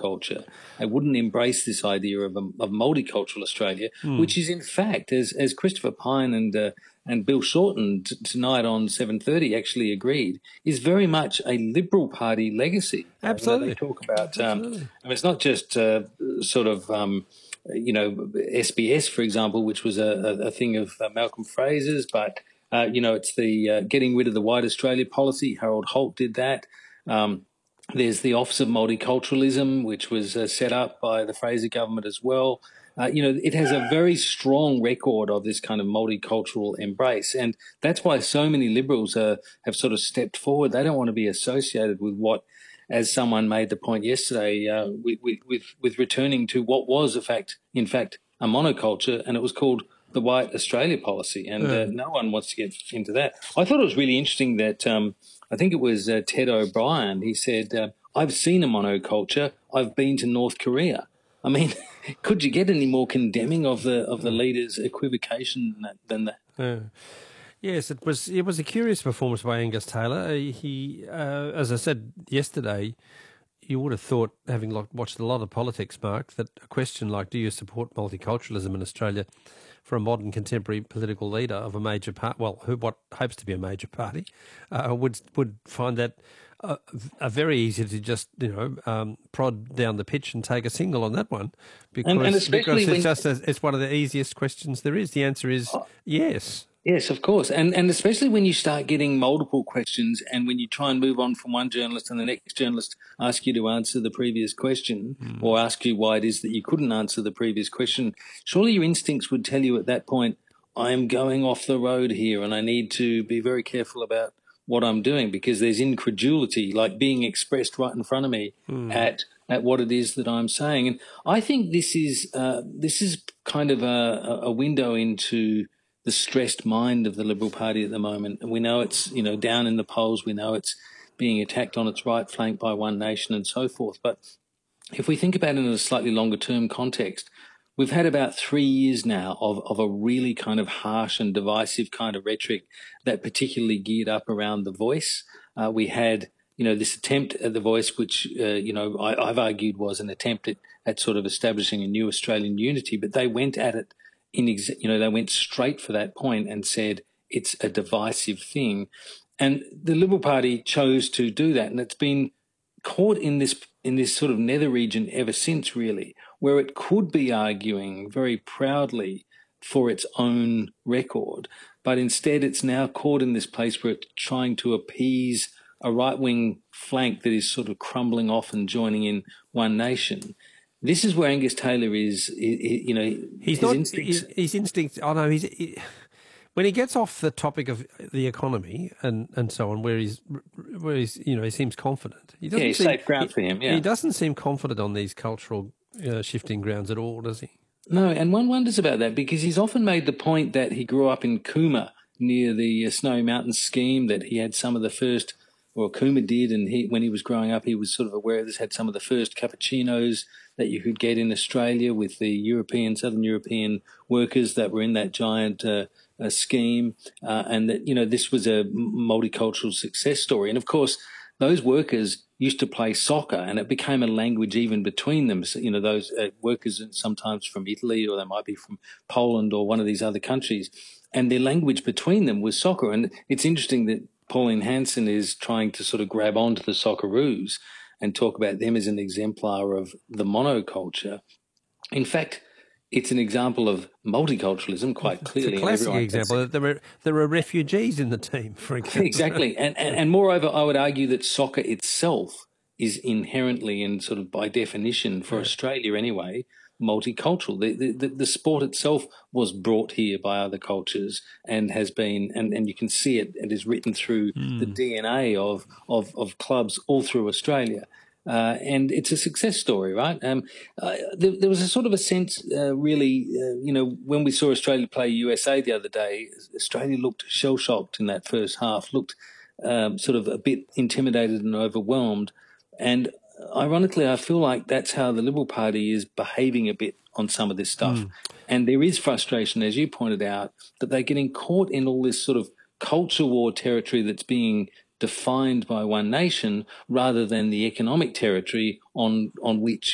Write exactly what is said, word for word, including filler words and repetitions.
monoculture. They wouldn't embrace this idea of, a, of multicultural Australia, mm. which is in fact, as as Christopher Pyne and uh, and Bill Shorten t- tonight on seven thirty actually agreed, is very much a Liberal Party legacy. Absolutely. Uh, you know, they talk about, um, I mean, it's not just uh, sort of, um, you know, S B S, for example, which was a, a, a thing of uh, Malcolm Fraser's, but, uh, you know, it's the uh, getting rid of the White Australia policy. Harold Holt did that. Um, there's the Office of Multiculturalism, which was uh, set up by the Fraser government as well. Uh, you know, it has a very strong record of this kind of multicultural embrace. And that's why so many Liberals uh, have sort of stepped forward. They don't want to be associated with what, as someone made the point yesterday, uh, with, with, with returning to what was, in fact, in fact, a monoculture, and it was called the White Australia policy. And uh, no one wants to get into that. I thought it was really interesting that um, I think it was uh, Ted O'Brien. He said, uh, I've seen a monoculture. I've been to North Korea. I mean, could you get any more condemning of the of the leader's equivocation than that? Than that? Yeah. Yes, it was. It was a curious performance by Angus Taylor. He, uh, as I said yesterday, you would have thought, having watched a lot of politics, Mark, that a question like, "Do you support multiculturalism in Australia?" for a modern contemporary political leader of a major part, well, who what hopes to be a major party, uh, would would find that. Uh, uh, very easy to just, you know, um, prod down the pitch and take a single on that one, because, and, and especially because it's just a, it's one of the easiest questions there is. The answer is oh, yes. Yes, of course. And and especially when you start getting multiple questions and when you try and move on from one journalist and the next journalist ask you to answer the previous question mm. or ask you why it is that you couldn't answer the previous question, surely your instincts would tell you at that point, I am going off the road here and I need to be very careful about what I'm doing, because there's incredulity like being expressed right in front of me mm. at at what it is that I'm saying. And I think this is uh, this is kind of a, a window into the stressed mind of the Liberal Party at the moment. And we know it's, you know, down in the polls. We know it's being attacked on its right flank by One Nation and so forth. But if we think about it in a slightly longer term context, we've had about three years now of, of a really kind of harsh and divisive kind of rhetoric that particularly geared up around the Voice. Uh, we had, you know, this attempt at the Voice, which, uh, you know, I, I've argued was an attempt at, at sort of establishing a new Australian unity, but they went at it in, ex- you know, they went straight for that point and said it's a divisive thing. And the Liberal Party chose to do that, and it's been caught in this in this sort of nether region ever since, really, where it could be arguing very proudly for its own record, but instead it's now caught in this place where it's trying to appease a right-wing flank that is sort of crumbling off and joining in One Nation. This is where Angus Taylor is, you know, he's his not, instincts... His instincts, oh no, he's... He, when he gets off the topic of the economy and, and so on, where he's, where he's, you know, he seems confident. He doesn't yeah, seem, safe ground he, for him, yeah. He doesn't seem confident on these cultural uh, shifting grounds at all, does he? No, and one wonders about that because he's often made the point that he grew up in Cooma near the uh, Snowy Mountains scheme, that he had some of the first, well, Cooma did, and he, when he was growing up, he was sort of aware of this, had some of the first cappuccinos that you could get in Australia with the European, Southern European workers that were in that giant uh, uh, scheme, uh, and that, you know, this was a multicultural success story. And, of course, those workers used to play soccer, and it became a language even between them. So, you know, those uh, workers sometimes from Italy, or they might be from Poland or one of these other countries, and their language between them was soccer. And it's interesting that Pauline Hanson is trying to sort of grab onto the Socceroos and talk about them as an exemplar of the monoculture. In fact, it's an example of multiculturalism, quite clearly. It's a classic example. There are, there are refugees in the team, for example. Exactly. And, and, and moreover, I would argue that soccer itself is inherently and sort of by definition, for yeah. Australia anyway, multicultural. The, the, the sport itself was brought here by other cultures and has been, and, and you can see it, it is written through mm. the D N A of, of, of clubs all through Australia. Uh, and it's a success story, right? Um, uh, there, there was a sort of a sense, uh, really, uh, you know, when we saw Australia play U S A the other day, Australia looked shell-shocked in that first half, looked um, sort of a bit intimidated and overwhelmed. And ironically, I feel like that's how the Liberal Party is behaving a bit on some of this stuff. Mm. And there is frustration, as you pointed out, that they're getting caught in all this sort of culture war territory that's being defined by One Nation rather than the economic territory on on which